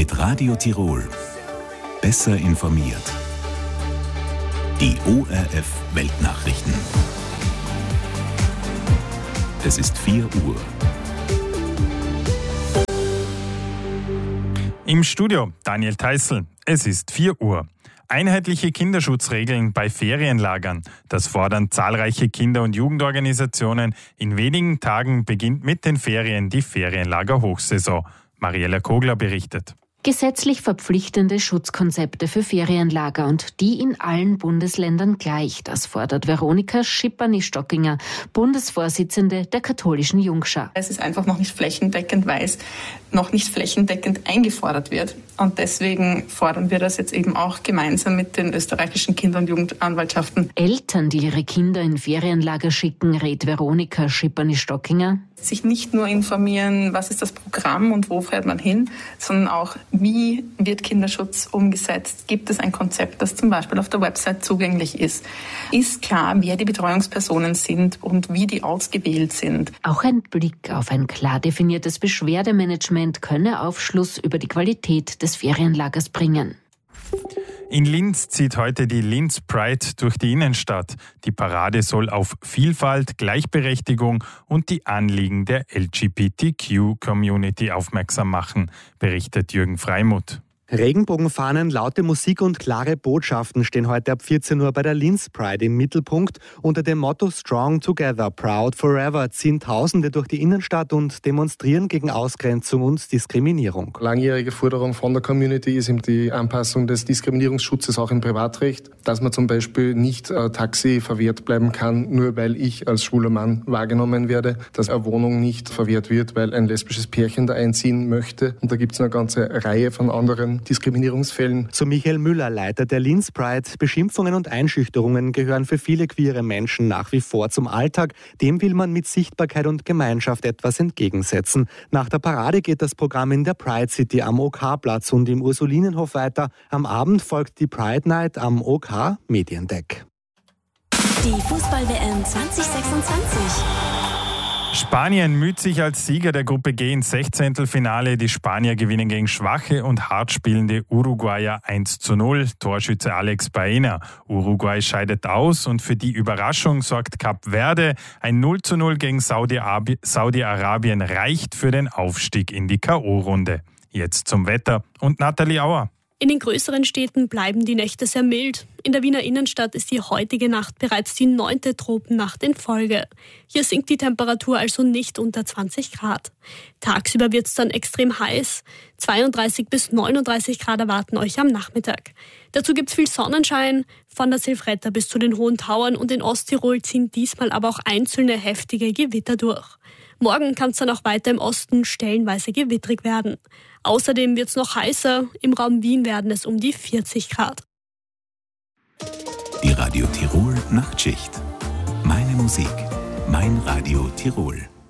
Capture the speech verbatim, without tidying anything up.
Mit Radio Tirol. Besser informiert. Die O R F Weltnachrichten. Es ist vier Uhr. Im Studio Daniel Theißl. Es ist vier Uhr. Einheitliche Kinderschutzregeln bei Ferienlagern. Das fordern zahlreiche Kinder- und Jugendorganisationen. In wenigen Tagen beginnt mit den Ferien die Ferienlager-Hochsaison. Mariella Kogler berichtet. Gesetzlich verpflichtende Schutzkonzepte für Ferienlager und die in allen Bundesländern gleich. Das fordert Veronika Schippany-Stockinger, Bundesvorsitzende der katholischen Jungschar. Es ist einfach noch nicht flächendeckend, weil es noch nicht flächendeckend eingefordert wird. Und deswegen fordern wir das jetzt eben auch gemeinsam mit den österreichischen Kinder- und Jugendanwaltschaften. Eltern, die ihre Kinder in Ferienlager schicken, rät Veronika Schippany-Stockinger. Sich nicht nur informieren, was ist das Programm und wo fährt man hin, sondern auch, wie wird Kinderschutz umgesetzt? Gibt es ein Konzept, das zum Beispiel auf der Website zugänglich ist? Ist klar, wer die Betreuungspersonen sind und wie die ausgewählt sind? Auch ein Blick auf ein klar definiertes Beschwerdemanagement könne Aufschluss über die Qualität des Ferienlagers bringen. In Linz zieht heute die Linz Pride durch die Innenstadt. Die Parade soll auf Vielfalt, Gleichberechtigung und die Anliegen der L G B T Q-Community aufmerksam machen, berichtet Jürgen Freimuth. Regenbogenfahnen, laute Musik und klare Botschaften stehen heute ab vierzehn Uhr bei der Linz Pride im Mittelpunkt. Unter dem Motto Strong Together, Proud Forever ziehen Tausende durch die Innenstadt und demonstrieren gegen Ausgrenzung und Diskriminierung. Langjährige Forderung von der Community ist eben die Anpassung des Diskriminierungsschutzes auch im Privatrecht, dass man zum Beispiel nicht äh, Taxi verwehrt bleiben kann, nur weil ich als schwuler Mann wahrgenommen werde, dass eine Wohnung nicht verwehrt wird, weil ein lesbisches Pärchen da einziehen möchte. Und da gibt es eine ganze Reihe von anderen Diskriminierungsfällen. Zu Michael Müller, Leiter der Linz Pride. Beschimpfungen und Einschüchterungen gehören für viele queere Menschen nach wie vor zum Alltag. Dem will man mit Sichtbarkeit und Gemeinschaft etwas entgegensetzen. Nach der Parade geht das Programm in der Pride City am O K-Platz und im Ursulinenhof weiter. Am Abend folgt die Pride Night am O K Mediendeck. Die Fußball-W M zwanzig sechsundzwanzig. Spanien müht sich als Sieger der Gruppe G ins Sechzehntelfinale. Die Spanier gewinnen gegen schwache und hart spielende Uruguayer eins zu null. Torschütze Alex Baena. Uruguay scheidet aus und für die Überraschung sorgt Kap Verde. Ein null zu null gegen Saudi-Arabien reicht für den Aufstieg in die K O-Runde. Jetzt zum Wetter und Nathalie Auer. In den größeren Städten bleiben die Nächte sehr mild. In der Wiener Innenstadt ist die heutige Nacht bereits die neunte Tropennacht in Folge. Hier sinkt die Temperatur also nicht unter zwanzig Grad. Tagsüber wird es dann extrem heiß. zweiunddreißig bis neununddreißig Grad erwarten euch am Nachmittag. Dazu gibt es viel Sonnenschein. Von der Silvretta bis zu den Hohen Tauern und in Osttirol ziehen diesmal aber auch einzelne heftige Gewitter durch. Morgen kann es dann auch weiter im Osten stellenweise gewittrig werden. Außerdem wird es noch heißer. Im Raum Wien werden es um die vierzig Grad. Die Radio Tirol Nachtschicht. Meine Musik, mein Radio Tirol.